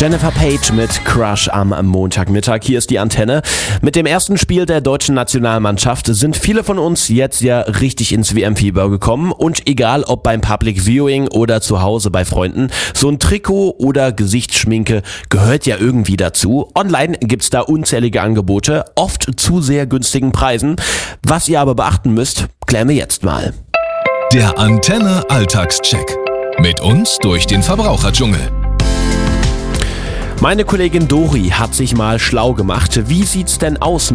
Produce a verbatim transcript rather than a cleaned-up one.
Jennifer Page mit Crush am Montagmittag. Hier ist die Antenne. Mit dem ersten Spiel der deutschen Nationalmannschaft sind viele von uns jetzt ja richtig ins W M-Fieber gekommen. Und egal ob beim Public Viewing oder zu Hause bei Freunden, so ein Trikot oder Gesichtsschminke gehört ja irgendwie dazu. Online gibt's da unzählige Angebote, oft zu sehr günstigen Preisen. Was ihr aber beachten müsst, klären wir jetzt mal. Der Antenne Alltagscheck. Mit uns durch den Verbraucherdschungel. Meine Kollegin Dori hat sich mal schlau gemacht. Wie sieht's denn aus